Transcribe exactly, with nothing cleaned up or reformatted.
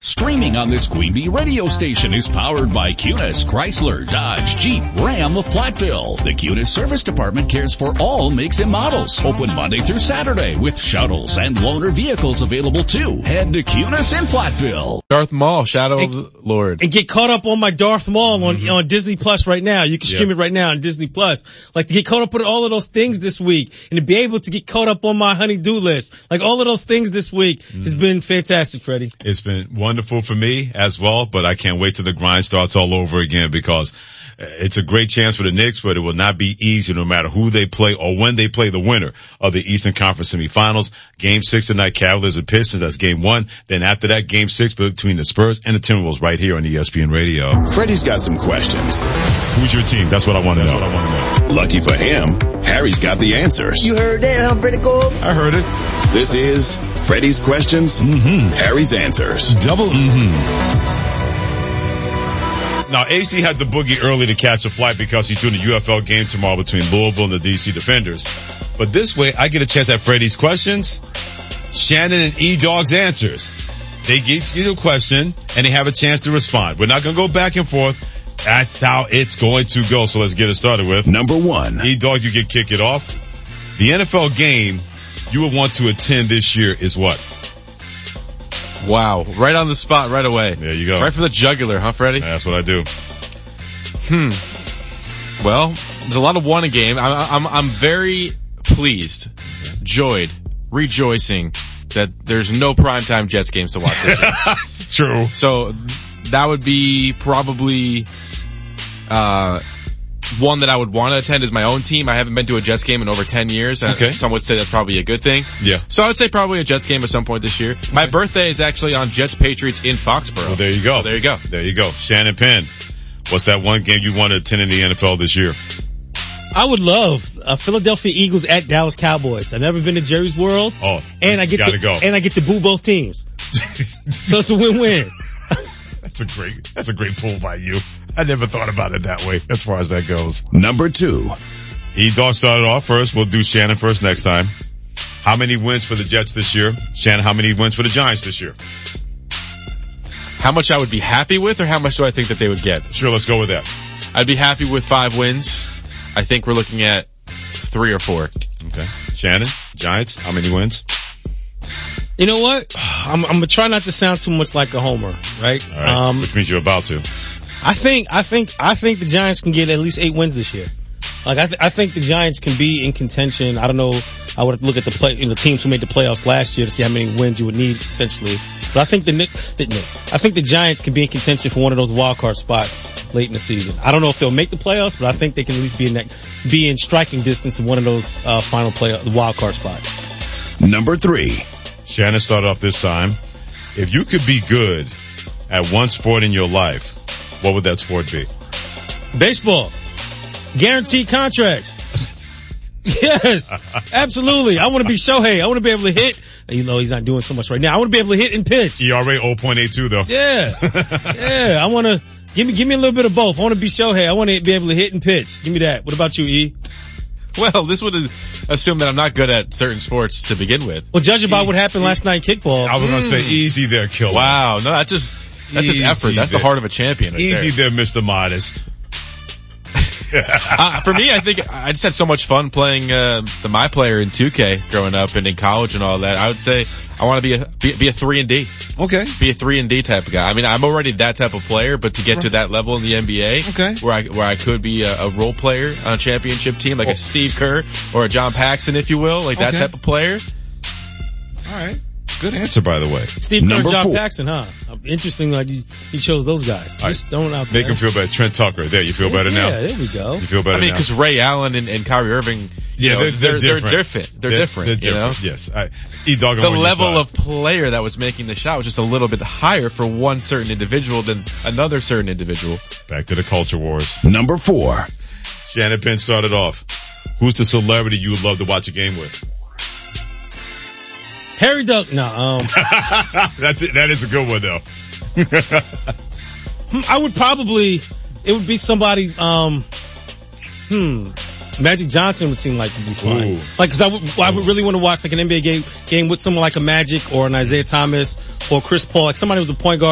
Streaming on this Queen Bee radio station is powered by Cunis, Chrysler, Dodge, Jeep, Ram of Platteville. The Cunis Service Department cares for all makes and models. Open Monday through Saturday with shuttles and loaner vehicles available too. Head to Cunis in Platteville. Darth Maul, Shadow and, of the Lord. And get caught up on my Darth Maul on, mm-hmm. on Disney Plus right now. You can stream yep. it right now on Disney Plus. Like to get caught up with all of those things this week and to be able to get caught up on my honey-do list. Like all of those things this week mm-hmm. has been fantastic, Freddie. It's been wonderful for me as well, but I can't wait till the grind starts all over again because it's a great chance for the Knicks, but it will not be easy no matter who they play or when they play the winner of the Eastern Conference semifinals. Game six tonight, Cavaliers and Pistons. That's game one. Then after that, game six between the Spurs and the Timberwolves right here on E S P N Radio. Freddie's got some questions. Who's your team? That's what I want to know. What I want to know. Lucky for him, Harry's got the answers. You heard that, huh, Freddie Gold? I heard it. This is Freddie's Questions, mm-hmm. Harry's Answers. Double mm-hmm. Now, H D had the boogie early to catch a flight because he's doing a U F L game tomorrow between Louisville and the D C Defenders. But this way, I get a chance at Freddie's Questions, Shannon and E-Dog's Answers. They get you a question, and they have a chance to respond. We're not going to go back and forth. That's how it's going to go. So let's get it started with number one. E-Dog, you can kick it off. The N F L game you would want to attend this year is what? Wow. Right on the spot right away. There you go. Right for the jugular, huh, Freddie? That's what I do. Hmm. Well, there's a lot of one a game. I'm, I'm, I'm very pleased, joyed, rejoicing that there's no primetime Jets games to watch this year. True. So that would be probably, uh, one that I would want to attend is my own team. I haven't been to a Jets game in over ten years. Okay. Some would say that's probably a good thing. Yeah. So I would say probably a Jets game at some point this year. Okay. My birthday is actually on Jets Patriots in Foxborough. Well, there you go. So there you go. There you go. Shannon Penn, what's that one game you want to attend in the N F L this year? I would love uh, Philadelphia Eagles at Dallas Cowboys. I've never been to Jerry's World. Oh, and I get gotta to, go. And I get to boo both teams. So it's a win-win. That's a great, that's a great pull by you. I never thought about it that way as far as that goes. Number two. E-Dog started off first. We'll do Shannon first next time. How many wins for the Jets this year? Shannon, how many wins for the Giants this year? How much I would be happy with or how much do I think that they would get? Sure, let's go with that. I'd be happy with five wins. I think we're looking at three or four. Okay. Shannon, Giants, how many wins? You know what? I'm, I'm gonna try not to sound too much like a homer, right? All right. Um, which means you're about to. I think, I think, I think the Giants can get at least eight wins this year. Like, I, th- I think the Giants can be in contention. I don't know. I would look at the play, you know, teams who made the playoffs last year to see how many wins you would need essentially. But I think the Knicks, the Knicks, I think the Giants can be in contention for one of those wild card spots late in the season. I don't know if they'll make the playoffs, but I think they can at least be in that, be in striking distance of one of those, uh, final play, the wild card spots. Number three. Shannon started off this time. If you could be good at one sport in your life, what would that sport be? Baseball. Guaranteed contracts. Yes, absolutely. I want to be Shohei. I want to be able to hit. You know, he's not doing so much right now. I want to be able to hit and pitch. E R A zero point eight two though. Yeah. Yeah. I want to give me, give me a little bit of both. I want to be Shohei. I want to be able to hit and pitch. Give me that. What about you, E? Well, this would assume that I'm not good at certain sports to begin with. Well, judging by e- what happened e- last night in kickball. I was mm. going to say easy there, Killer. Wow. No, that just, that's easy just effort. That's there. the heart of a champion right Easy there. there, Mister Modest. uh, for me, I think I just had so much fun playing uh, the My Player in two K growing up and in college and all that. I would say I want to be a be, be a three and D. Okay. Be a three and D type of guy. I mean, I'm already that type of player, but to get to that level in the N B A, okay, where I where I could be a, a role player on a championship team, like oh. a Steve Kerr or a John Paxson, if you will, like that okay. type of player. All right. Good answer, by the way. Steve Kerr, John four. Paxson, huh? Interesting, like you, you chose those guys. Right. Just throwing out there. Make him feel better. Trent Tucker. There, you feel yeah, better now? Yeah, there we go. You feel better I mean, now? because Ray Allen and, and Kyrie Irving, you yeah, know, they're, they're, they're, different. they're different. They're, they're different. They're different. You know? Yes. I, E-Dog the level of player that was making the shot was just a little bit higher for one certain individual than another certain individual. Back to the culture wars. Number four. Shannon Penn started off. Who's the celebrity you would love to watch a game with? Harry Duck. No, um. That's it. That is a good one though. I would probably, it would be somebody, um, hmm, Magic Johnson would seem like would be fun. Ooh. Like, cause I would, I would really want to watch like an N B A game, game with someone like a Magic or an Isaiah Thomas or Chris Paul, like somebody who's a point guard.